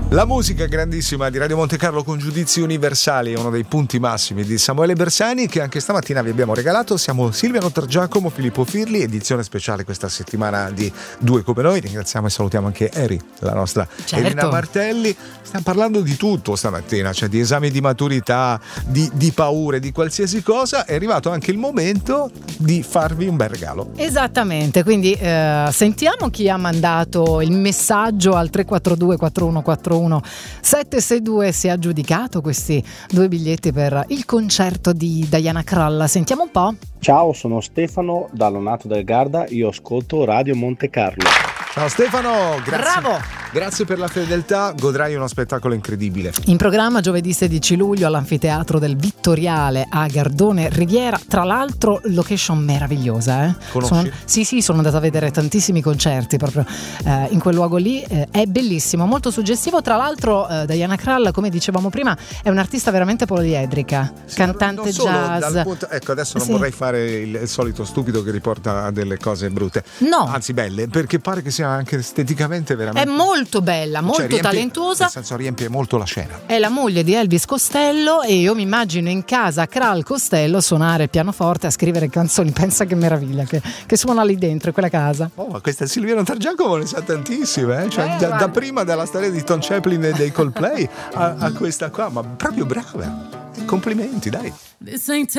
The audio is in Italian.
La musica grandissima di Radio Monte Carlo con Giudizi Universali è uno dei punti massimi di Samuele Bersani, che anche stamattina vi abbiamo regalato. Siamo Silvia Notargiacomo, Filippo Firli, edizione speciale questa settimana di Due come noi. Ringraziamo e salutiamo anche Eri, la nostra Elena Martelli. Stiamo parlando di tutto stamattina, cioè di esami di maturità, di paure, di qualsiasi cosa. È arrivato anche il momento di farvi un bel regalo. Esattamente, quindi sentiamo chi ha mandato il messaggio al 342 4141 762, si è aggiudicato questi 2 biglietti per il concerto di Diana Krall. Sentiamo un po'. Ciao, sono Stefano da Lonato del Garda, io ascolto Radio Monte Carlo. Ciao Stefano, grazie. Bravo! Grazie per la fedeltà, godrai uno spettacolo incredibile. In programma giovedì 16 luglio all'Anfiteatro del Vittoriale a Gardone Riviera. Tra l'altro location meravigliosa. Conosci? Sì, sono andata a vedere tantissimi concerti proprio in quel luogo lì. È bellissimo, molto suggestivo. Tra l'altro Diana Krall, come dicevamo prima, è un'artista veramente poliedrica, sì, cantante non solo jazz. Ecco, adesso non vorrei fare il solito stupido che riporta a delle cose brutte. No. Anzi belle, perché pare che sia anche esteticamente veramente... È molto bella, molto riempie, talentuosa. Nel senso, riempie molto la scena. È la moglie di Elvis Costello e io mi immagino in casa Krall Costello a suonare il pianoforte, a scrivere canzoni. Pensa che meraviglia che suona lì dentro in quella casa. Oh, ma questa Silvia Notargiacomo ne sa tantissime, Cioè, da prima dalla storia di Tom Chaplin e dei Coldplay a questa qua, ma proprio brava. Complimenti, dai.